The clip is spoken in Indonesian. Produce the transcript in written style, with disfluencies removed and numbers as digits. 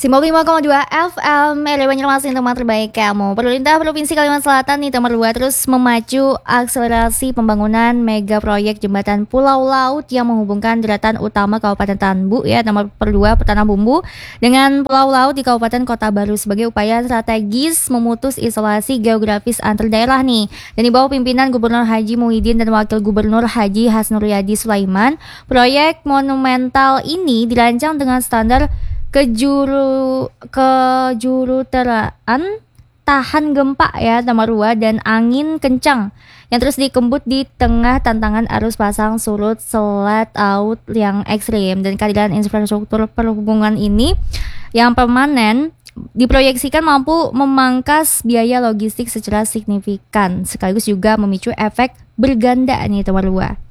95,2 FM RW Banjarmasin, teman terbaik kamu. Pemerintah Provinsi Kalimantan Selatan nih nomor 2 terus memacu akselerasi pembangunan mega proyek jembatan Pulau Laut yang menghubungkan daratan utama Kabupaten Tanbu ya, nomor 2 Petana Bumbu dengan Pulau Laut di Kabupaten Kota Baru sebagai upaya strategis memutus isolasi geografis antar daerah nih. Dan di bawah pimpinan Gubernur Haji Muhyiddin dan Wakil Gubernur Haji Hasnur Yadi Sulaiman, proyek monumental ini dirancang dengan standar kejuruteraan tahan gempa ya nomor 2 dan angin kencang yang terus dikembut di tengah tantangan arus pasang surut selat laut yang ekstrim. Dan kehadiran infrastruktur perhubungan ini yang permanen diproyeksikan mampu memangkas biaya logistik secara signifikan sekaligus juga memicu efek berganda nih nomor 2.